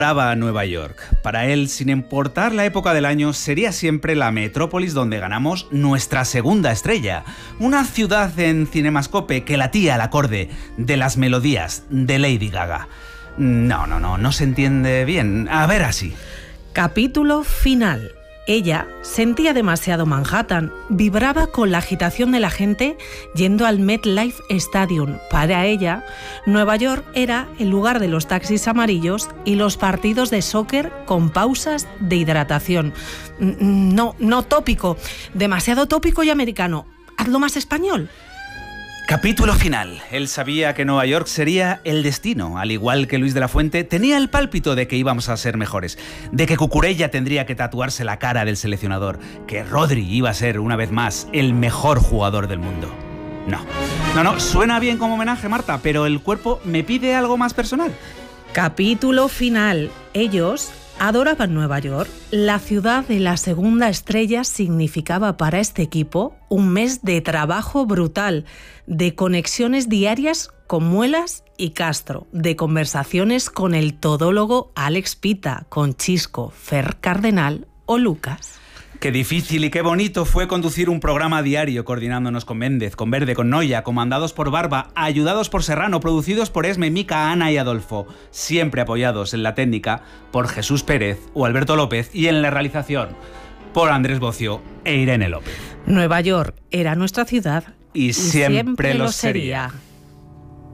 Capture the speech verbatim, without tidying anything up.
Adoraba Nueva York. Para él, sin importar la época del año, sería siempre la metrópolis donde ganamos nuestra segunda estrella. Una ciudad en Cinemascope que latía al acorde de las melodías de Lady Gaga. No, no, no, no se entiende bien. A ver así. Capítulo final. Ella sentía demasiado Manhattan, vibraba con la agitación de la gente yendo al MetLife Stadium. Para ella, Nueva York era el lugar de los taxis amarillos y los partidos de soccer con pausas de hidratación. No, no tópico, demasiado tópico y americano. Hazlo más español. Capítulo final. Él sabía que Nueva York sería el destino. Al igual que Luis de la Fuente, tenía el pálpito de que íbamos a ser mejores, de que Cucurella tendría que tatuarse la cara del seleccionador, que Rodri iba a ser, una vez más, el mejor jugador del mundo. No, no, no, suena bien como homenaje, Marta, pero el cuerpo me pide algo más personal. Capítulo final. Ellos adoraban Nueva York. La ciudad de la segunda estrella significaba para este equipo un mes de trabajo brutal, de conexiones diarias con Muelas y Castro, de conversaciones con el todólogo Alex Pita, con Chisco, Fer Cardenal o Lucas. Qué difícil y qué bonito fue conducir un programa diario coordinándonos con Méndez, con Verde, con Noya, comandados por Barba, ayudados por Serrano, producidos por Esme, Mica, Ana y Adolfo, siempre apoyados en la técnica por Jesús Pérez o Alberto López y en la realización por Andrés Bocio e Irene López. Nueva York era nuestra ciudad y, y siempre, siempre lo lo sería. sería.